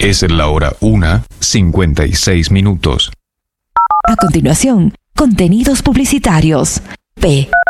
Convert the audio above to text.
Es la hora 1:56. A continuación, contenidos publicitarios. P.